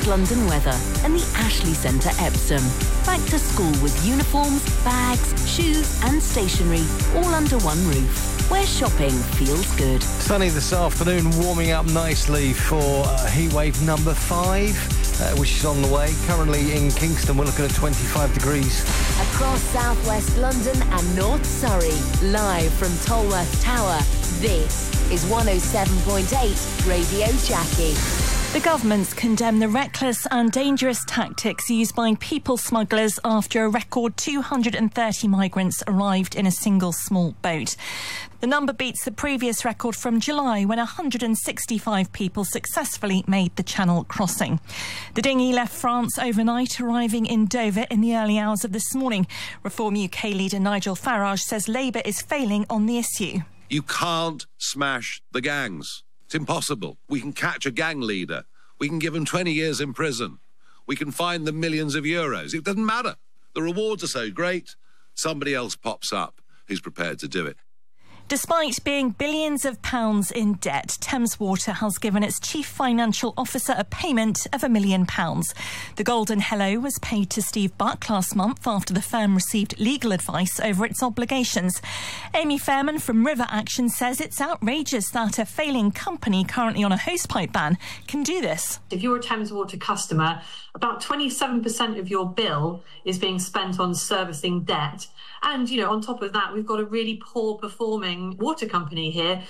London weather and the Ashley Centre Epsom. Back to school with uniforms, bags, shoes and stationery all under one roof, where shopping feels good. Sunny this afternoon, warming up nicely for heatwave number 5, which is on the way. Currently in Kingston, we're looking at 25 degrees. Across southwest London and North Surrey, live from Tolworth Tower, this is 107.8 Radio Jackie. The government's condemned the reckless and dangerous tactics used by people smugglers after a record 230 migrants arrived in a single small boat. The number beats the previous record from July, when 165 people successfully made the Channel crossing. The dinghy left France overnight, arriving in Dover in the early hours of this morning. Reform UK leader Nigel Farage says Labour is failing on the issue. You can't smash the gangs. It's impossible. We can catch a gang leader. We can give them 20 years in prison. We can fine them millions of euros. It doesn't matter. The rewards are so great, somebody else pops up who's prepared to do it. Despite being billions of pounds in debt, Thames Water has given its chief financial officer a payment of £1 million. The golden hello was paid to Steve Buck last month after the firm received legal advice over its obligations. Amy Fairman from River Action says it's outrageous that a failing company currently on a hosepipe ban can do this. If you're a Thames Water customer, about 27% of your bill is being spent on servicing debt. And, on top of that, we've got a really poor performing water company here.